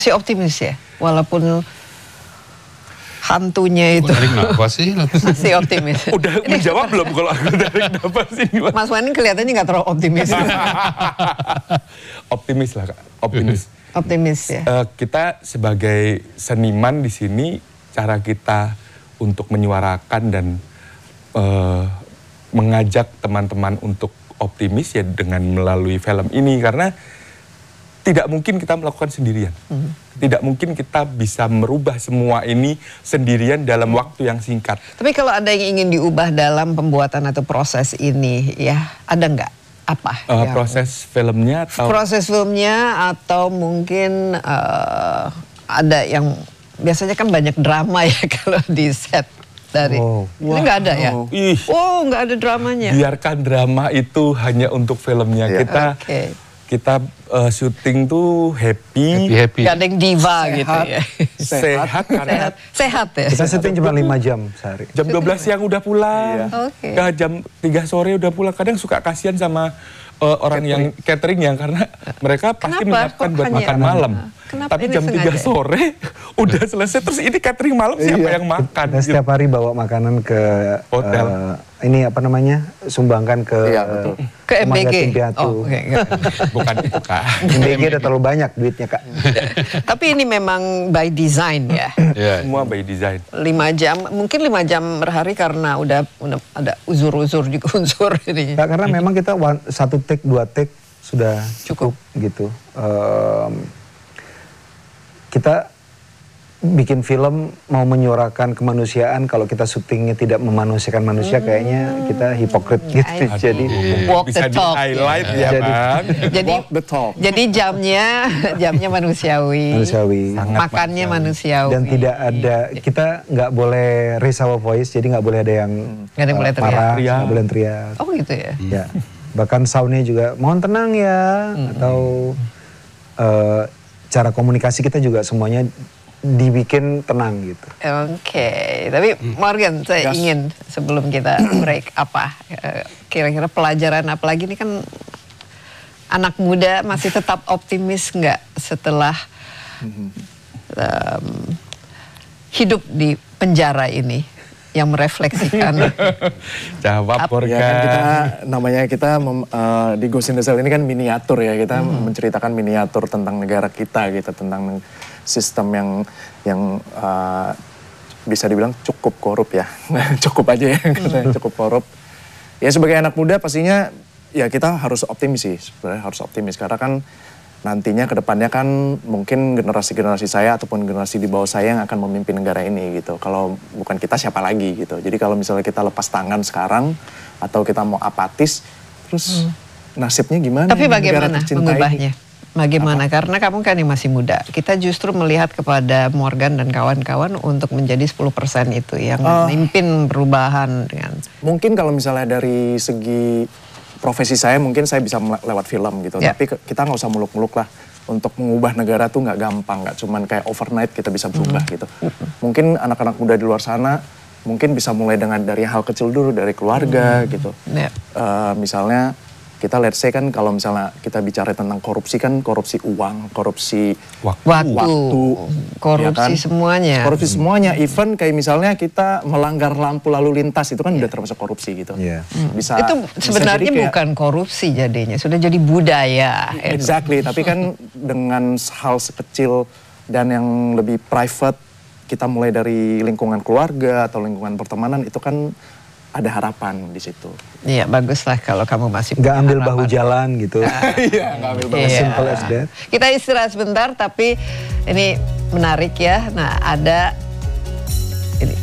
masih optimis ya, walaupun hantunya itu tarik nafas sih. masih optimis. Udah menjawab belum kalau aku tarik nafas ini? Mas Wani kelihatannya nggak terlalu optimis. Optimis lah Kak, optimis. Optimis ya. Kita sebagai seniman di sini, cara kita untuk menyuarakan dan mengajak teman-teman untuk optimis ya dengan melalui film ini, karena tidak mungkin kita melakukan sendirian. Tidak mungkin kita bisa merubah semua ini sendirian dalam waktu yang singkat. Tapi kalau ada yang ingin diubah dalam pembuatan atau proses ini, ya ada nggak? Apa? Proses filmnya atau? Proses filmnya atau mungkin ada yang biasanya kan banyak drama ya kalau di set dari. Ini nggak ada ya? Nggak ada dramanya. Biarkan drama itu hanya untuk filmnya. Kita syuting tuh happy. Gak ada yang diva gitu ya. Sehat karena sehat ya. Kita syuting cuma 5 jam sehari. Jam 12 siang udah pulang. Jam 3 sore udah pulang. Kadang suka kasihan sama orang yang catering yang karena mereka pasti menyiapkan buat makan malam. Tapi jam 3 sore udah selesai, terus ini catering malam siapa yang makan? Kita setiap hari bawa makanan ke hotel. Ini apa namanya, sumbangkan ke ke MBG. Bukan itu Kak. MBG udah terlalu banyak duitnya Kak. Tapi ini memang by design ya. Semua by design. 5 jam, mungkin 5 jam per hari karena udah ada unsur juga unsur ini. Nah, karena memang kita 1 take 2 take sudah cukup gitu. Kita bikin film mau menyuarakan kemanusiaan, kalau kita syutingnya tidak memanusiakan manusia, kayaknya kita hipokrit gitu. Jadi walk the talk. Highlight ya Bang. Jadi jamnya manusiawi. Makannya manusiawi. Dan tidak ada, kita nggak boleh raise our voice, jadi nggak boleh ada yang marah, nggak boleh teriak. Oh gitu ya. Ya. Bahkan soundnya juga mohon tenang ya, atau cara komunikasi kita juga semuanya dibikin tenang gitu. Tapi Morgan, saya ingin sebelum kita break kira-kira pelajaran apa lagi, ini kan anak muda masih tetap optimis nggak setelah hidup di penjara ini yang merefleksikan? Jawab Morgan. Ya kan kita di Ghost in the Shell ini kan miniatur ya, kita menceritakan miniatur tentang negara kita gitu, tentang sistem yang bisa dibilang cukup korup ya. Cukup aja ya, cukup korup. Ya sebagai anak muda pastinya ya kita harus optimis sih, sebenarnya harus optimis, karena kan nantinya ke depannya kan mungkin generasi-generasi saya ataupun generasi di bawah saya yang akan memimpin negara ini gitu. Kalau bukan kita siapa lagi gitu. Jadi kalau misalnya kita lepas tangan sekarang atau kita mau apatis, terus nasibnya gimana? Tapi bagaimana mengubahnya? Bagaimana? Karena kamu kan yang masih muda. Kita justru melihat kepada Morgan dan kawan-kawan untuk menjadi 10% itu yang memimpin perubahan dengan. Mungkin kalau misalnya dari segi profesi saya mungkin saya bisa lewat film gitu. Tapi kita nggak usah muluk-muluk lah. Untuk mengubah negara tuh nggak gampang, nggak cuman kayak overnight kita bisa berubah gitu. Mungkin anak-anak muda di luar sana mungkin bisa mulai dari hal kecil dulu, dari keluarga gitu. Misalnya kita let's say kan kalau misalnya kita bicara tentang korupsi kan, korupsi uang, korupsi waktu, korupsi ya kan? Semuanya. Korupsi semuanya, even kayak misalnya kita melanggar lampu lalu lintas itu kan udah termasuk korupsi gitu. Bisa, itu sebenarnya bukan korupsi jadinya, sudah jadi budaya. Exactly, tapi kan dengan hal sekecil dan yang lebih private, kita mulai dari lingkungan keluarga atau lingkungan pertemanan, itu kan ada harapan di situ. Iya, baguslah kalau kamu masih nggak ambil bahu jalan gitu. Iya, nggak ambil bahu. Simple as that. Kita istirahat sebentar, tapi ini menarik ya. Nah, ada ini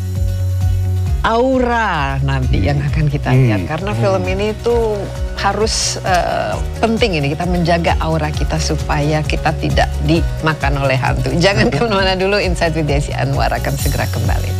aura nanti yang akan kita lihat, karena film ini tuh harus penting ini kita menjaga aura kita supaya kita tidak dimakan oleh hantu. Jangan kemana-mana dulu. Insight with Desi Anwar akan segera kembali.